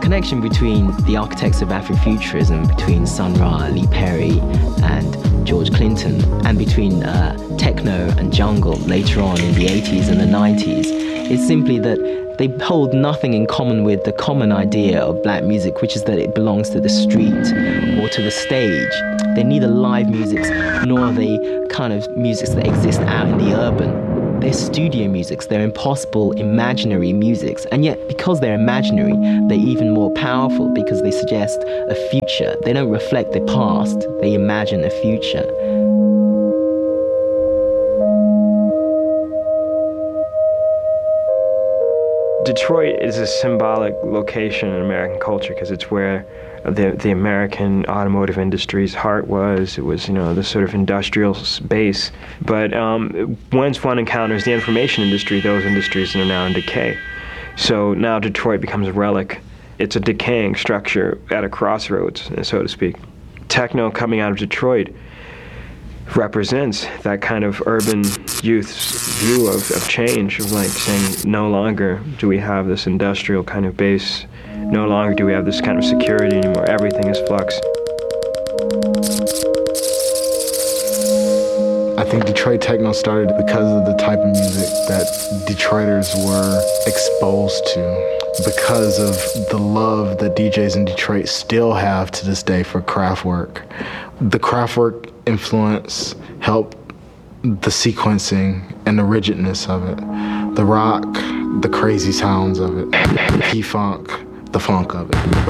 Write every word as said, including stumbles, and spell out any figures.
connection between the architects of Afrofuturism, between Sun Ra, Lee Perry, and George Clinton, and between uh, techno and jungle later on in the eighties and the nineties, is simply that they hold nothing in common with the common idea of black music, which is that it belongs to the street or to the stage. They're neither live musics nor are they kind of musics that exist out in the urban. They're studio musics, they're impossible imaginary musics, and yet because they're imaginary, they're even more powerful because they suggest a future. They don't reflect the past, they imagine a future. Detroit is a symbolic location in American culture because it's where the the American automotive industry's heart was. It was, you know, the sort of industrial base. But um, once one encounters the information industry, those industries are now in decay. So now Detroit becomes a relic. It's a decaying structure at a crossroads, so to speak. Techno coming out of Detroit represents that kind of urban youth's view of, of change, of like saying no longer do we have this industrial kind of base, no longer do we have this kind of security anymore, everything is flux. I think Detroit techno started because of the type of music that Detroiters were exposed to, because of the love that D Js in Detroit still have to this day for Kraftwerk. The Kraftwerk influence helped the sequencing and the rigidness of it, the rock, the crazy sounds of it, the P-Funk, the funk of it.